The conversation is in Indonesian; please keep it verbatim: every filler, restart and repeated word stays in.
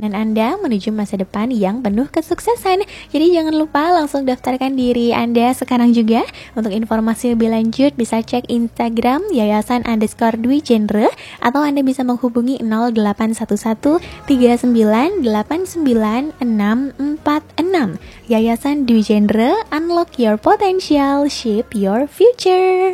perjalanan Anda menuju masa depan yang penuh kesuksesan. Jadi jangan lupa langsung daftarkan diri Anda sekarang juga. Untuk informasi lebih lanjut bisa cek Instagram Yayasan underscore Dwi Genre, atau Anda bisa menghubungi nol delapan satu satu tiga sembilan delapan sembilan enam empat enam. Yayasan Dwi Genre, unlock your potential, shape your future.